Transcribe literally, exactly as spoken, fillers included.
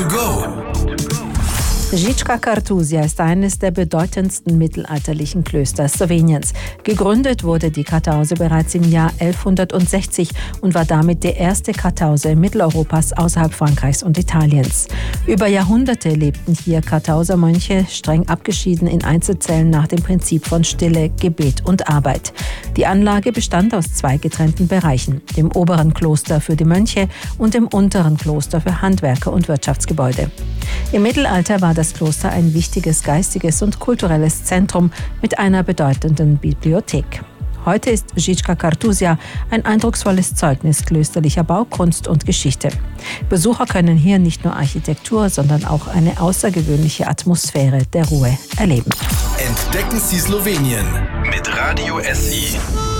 Go! Žička Kartuzija ist eines der bedeutendsten mittelalterlichen Klöster Sloweniens. Gegründet wurde die Kartause bereits im Jahr elfhundertsechzig und war damit die erste Kartause Mitteleuropas außerhalb Frankreichs und Italiens. Über Jahrhunderte lebten hier Kartausermönche, streng abgeschieden in Einzelzellen nach dem Prinzip von Stille, Gebet und Arbeit. Die Anlage bestand aus zwei getrennten Bereichen, dem oberen Kloster für die Mönche und dem unteren Kloster für Handwerker und Wirtschaftsgebäude. Im Mittelalter war das Kloster ein wichtiges geistiges und kulturelles Zentrum mit einer bedeutenden Bibliothek. Heute ist Žička Kartuzija ein eindrucksvolles Zeugnis klösterlicher Baukunst und Geschichte. Besucher können hier nicht nur Architektur, sondern auch eine außergewöhnliche Atmosphäre der Ruhe erleben. Entdecken Sie Slowenien mit Radio S I.